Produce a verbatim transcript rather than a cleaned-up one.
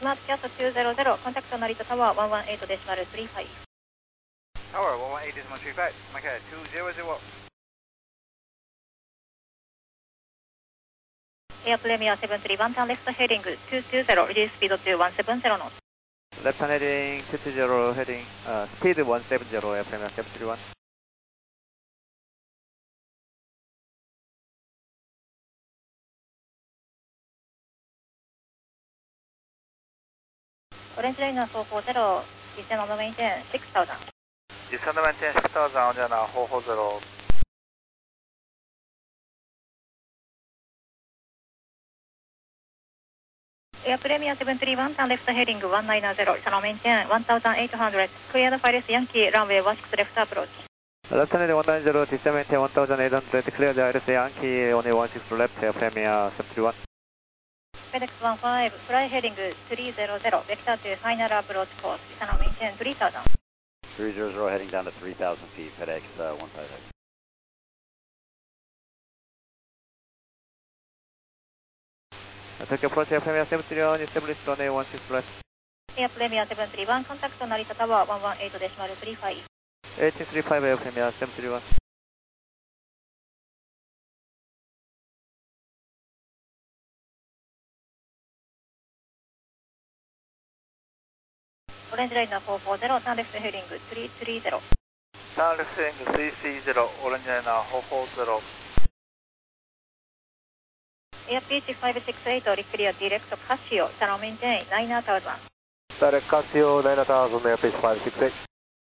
スマートキャストにひゃく、コンタクト成田タワーいちいちデシマルさんじゅうご。 Tower one one eight decimal three five, Mike two zero zero. Air Premier seven three one, turn left heading two two zero, reduce speed to one seven zero knots. Left hand heading two two zero, heading uh, speed one seven zero, Air Premier seven three one. Orange Liner four four zero, descend on the maintain six thousand. Descend maintain six thousand on the four four zero. Air Premier seven three one, turn left heading one nine zero, channel maintain one thousand eight hundred, clear the Iris Yankee, runway one six left approach. Left hand heading one nine zero, descend maintain one thousand eight hundred, clear the Iris Yankee, only one six left, Air Premier seven three one. FedEx one five, fly heading three zero zero, vector to final approach course, channel maintain three thousand. three zero zero heading down to three thousand feet, FedEx uh, one five eight. Tokyo approach Air Premier seven three one, establish runway one six left. Air Premier seven three one, contact Narita Tower one one eight decimal three five. eighteen three five Air Premier seven three one. Orange Liner four four zero, turn left heading three three zero. Turn left heading three three zero, Orange Liner four four zero. Air P H five six eight, clear direct Casio, channel maintain nine thousand. Direct Casio nine thousand, Air P H five six eight.